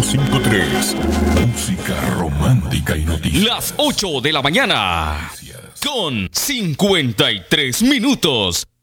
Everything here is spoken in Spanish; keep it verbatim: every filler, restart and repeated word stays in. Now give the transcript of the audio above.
cinco tres. Música romántica y noticias. Las ocho de la mañana. Con cincuenta y tres minutos.